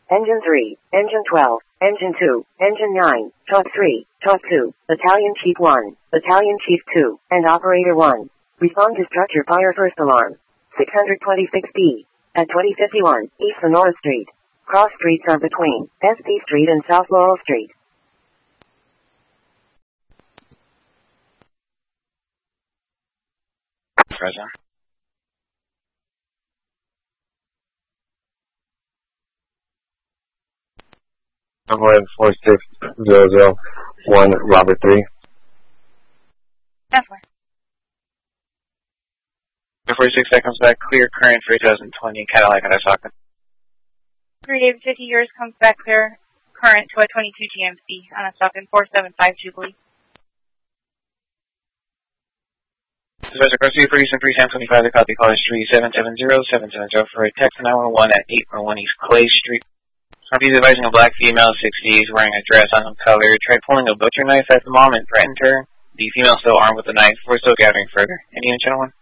Engine 3, Engine 12, Engine 2, Engine 9, Talk 3, Talk 2, Battalion Chief 1, Battalion Chief 2, and Operator 1. Respond to structure fire first alarm. 626B. At 2051 East Sonora Street. Cross streets are between SP Street and South Laurel Street. Present. Convoy 46001, Robert 3. Definitely. 46 seconds back, clear current for 2020 Cadillac at Osaka. 3 David 50 years comes back clear current to a 22 GMC on a stop in 475 Jubilee. Supervisor Garcia, producing 3 Sam 25, the copy call is 3770-770 for a text 911 at 811 East Clay Street. RP is advising a black female, 60s, wearing a dress on color, tried pulling a butcher knife at the mom and threatened her. The female still armed with the knife. We're still gathering further. Any gentlemen?